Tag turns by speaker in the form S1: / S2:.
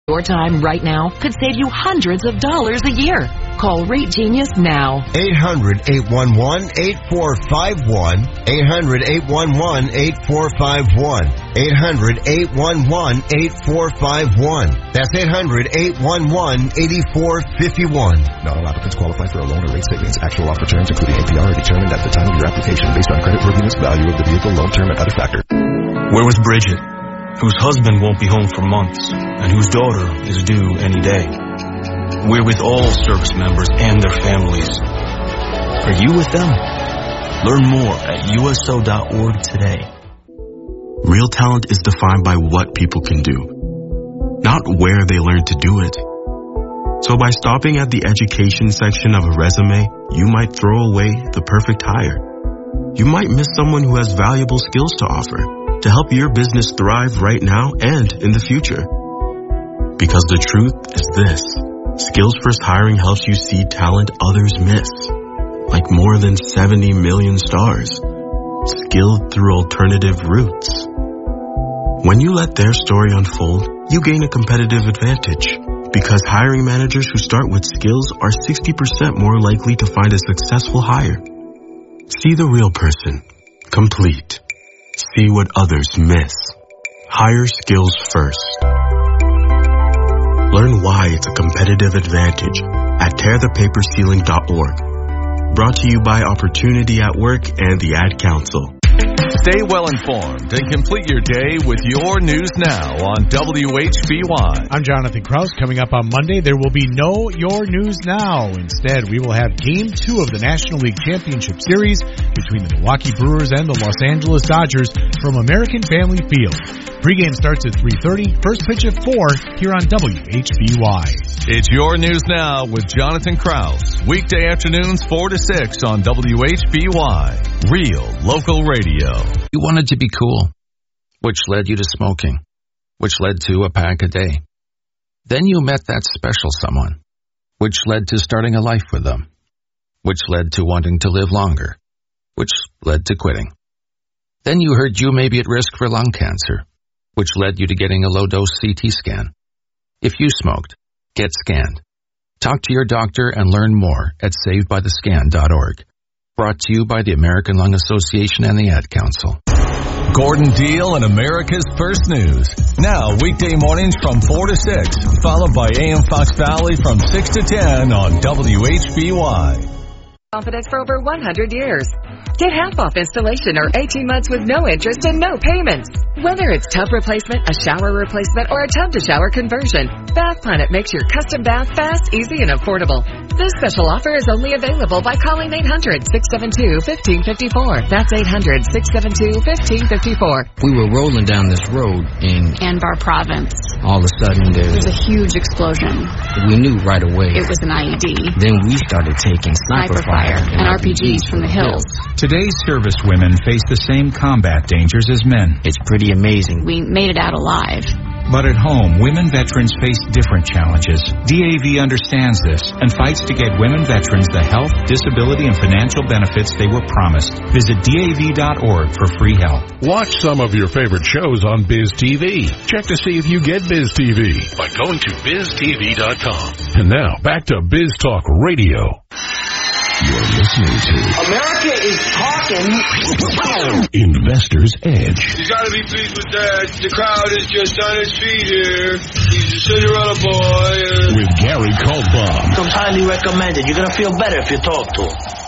S1: Your time right now could save you hundreds of dollars a year. Call Rate Genius now.
S2: 800-811-8451. 800-811-8451. 800-811-8451. That's 800-811-8451.
S3: Not all applicants qualify for a loan or rate savings. Actual offer terms, including APR, are determined at the time of your application based on creditworthiness, value of the vehicle, loan term, and other factors.
S4: Where was Bridget, whose husband won't be home for months and whose daughter is due any day? We're with all service members and their families. Are you with them? Learn more at USO.org today.
S5: Real talent is defined by what people can do, not where they learn to do it. So by stopping at the education section of a resume, you might throw away the perfect hire. You might miss someone who has valuable skills to offer to help your business thrive right now and in the future. Because the truth is this: Skills First Hiring helps you see talent others miss, like more than 70 million stars, skilled through alternative routes. When you let their story unfold, you gain a competitive advantage, because hiring managers who start with skills are 60% more likely to find a successful hire. See the real person, complete. See what others miss. Hire skills first. Learn why it's a competitive advantage at tearthepaperceiling.org. Brought to you by Opportunity at Work and the Ad Council.
S6: Stay well informed and complete your day with your News Now on WHBY.
S7: I'm Jonathan Krause. Coming up on Monday, there will be no Your News Now. Instead, we will have Game 2 of the National League Championship Series between the Milwaukee Brewers and the Los Angeles Dodgers from American Family Field. Pregame starts at 3:30, first pitch at 4 here on WHBY.
S6: It's Your News Now with Jonathan Krause. Weekday afternoons 4 to 6 on WHBY. Real local radio.
S8: You wanted to be cool, which led you to smoking, which led to a pack a day. Then you met that special someone, which led to starting a life with them, which led to wanting to live longer, which led to quitting. Then you heard you may be at risk for lung cancer, which led you to getting a low-dose CT scan. If you smoked, get scanned. Talk to your doctor and learn more at savedbythescan.org. Brought to you by the American Lung Association and the Ad Council.
S6: Gordon Deal and America's First News. Now, weekday mornings from 4 to 6, followed by AM Fox Valley from 6 to 10 on WHBY.
S9: Confidence for over 100 years. Get half off installation or 18 months with no interest and no payments. Whether it's tub replacement, a shower replacement, or a tub-to-shower conversion, Bath Planet makes your custom bath fast, easy, and affordable. This special offer is only available by calling 800-672-1554. That's 800-672-1554.
S10: We were rolling down this road in
S11: Anbar Province.
S10: All of a sudden there
S11: was a huge explosion.
S10: We knew right away
S11: it was an IED.
S10: Then we started taking sniper fire
S11: and RPGs from the hills.
S12: Today's service women face the same combat dangers as men.
S10: It's pretty amazing.
S11: We made it out alive.
S12: But at home, women veterans face different challenges. DAV understands this and fights to get women veterans the health, disability, and financial benefits they were promised. Visit DAV.org for free help.
S13: Watch some of your favorite shows on Biz TV. Check to see if you get Biz TV by going to BizTV.com. And now, back to Biz Talk Radio.
S3: You're listening to
S14: America is talking.
S13: Investor's Edge.
S15: You gotta be pleased with that. The crowd is just on its feet here. He's a Cinderella boy.
S13: With Gary Kaltbaum.
S14: It's highly recommended. You're gonna feel better if you talk to him.